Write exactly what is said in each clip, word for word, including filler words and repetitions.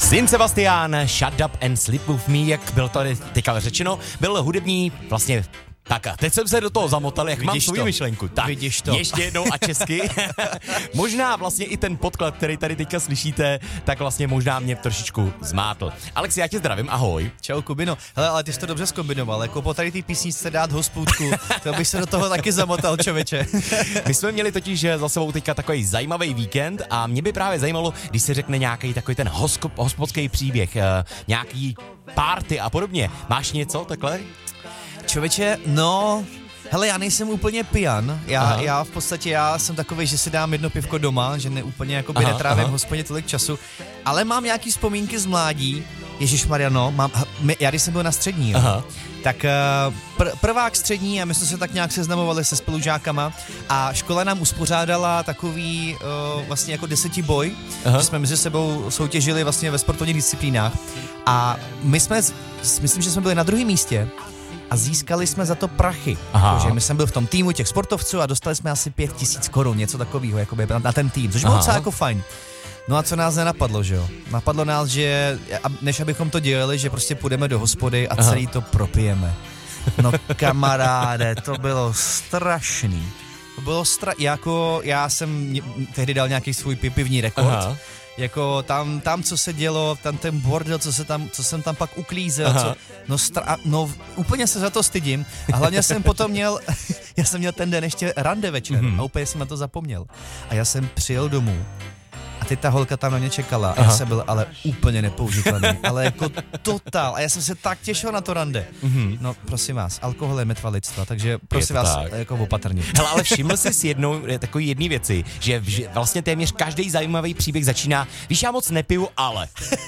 Sin Sebastian, Shut Up and Sleep With Me, jak bylo tady teďka řečeno, byl hudební vlastně. Tak a teď jsem se do toho zamotal, jak Vidíš mám svou myšlenku. Tak, Vidíš to. Ještě jednou a česky. Možná vlastně i ten podklad, který tady teďka slyšíte, tak vlastně možná mě trošičku zmátl. Alex, já tě zdravím, ahoj. Čau, Kubino. Hele, ale ty jsi to dobře zkombinoval, jako po tady té písničce dát hospůdku, to bych se do toho taky zamotal, čověče. My jsme měli totiž za sebou teďka takový zajímavý víkend a mě by právě zajímalo, když se řekne nějaký takový ten hosko, hospodský příběh, nějaký party a podobně. Máš něco takhle? Čověče, no, hele, já nejsem úplně pijan, já, já v podstatě, já jsem takovej, že si dám jedno pivko doma, že ne úplně jako by netrávím v hospodě tolik času, ale mám nějaký vzpomínky z mládí, ježišmarja, no, mám, já když jsem byl na střední, jo, tak pr- prvák střední a my jsme se tak nějak seznamovali se spolužákama a škola nám uspořádala takový uh, vlastně jako desetiboj, že jsme mezi sebou soutěžili vlastně ve sportovních disciplínách a my jsme, myslím, že jsme byli na druhém místě, a získali jsme za to prachy. Takže my jsme byl v tom týmu těch sportovců a dostali jsme asi pět tisíc korun, něco takového, jakoby na, na ten tým, což bylo docela jako fajn. No a co nás nenapadlo, že jo? Napadlo nás, že než abychom to dělali, že prostě půjdeme do hospody a celý to propijeme. No kamaráde, to bylo strašný. To bylo stra... jako já jsem tehdy dal nějaký svůj pivní rekord. Aha. Jako tam, tam, co se dělo, tam ten bordel, co, se tam, co jsem tam pak uklízel, co, no, stra, no úplně se za to stydím a hlavně jsem potom měl, já jsem měl ten den ještě rande večer mm-hmm. a úplně jsem na to zapomněl a já jsem přijel domů a teď ta holka tam na mě čekala a já jsem byl ale úplně nepoužitelný, ale jako totál a já jsem se tak těšil na to rande. Mm-hmm. No prosím vás, alkohol je mrtva lidstva, takže prosím vás tak. Jako opatrně. Hele, ale všiml jsi si jednou takový jedný věci, že vlastně téměř každý zajímavý příběh začíná, víš, já moc nepiju, ale.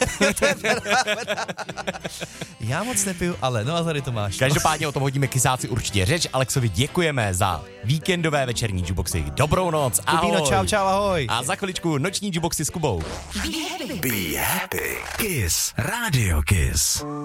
Já moc nepiju, ale, no a tady to máš. Každopádně o tom hodíme kysáci určitě řeč. Alexovi děkujeme za víkendové večerní jukeboxy. Dobrou noc, ahoj. Kubíno, čau, čau, ahoj. A za chviličku noční jukeboxy s Kubou. Be happy. Be happy. Kiss. Radio Kiss.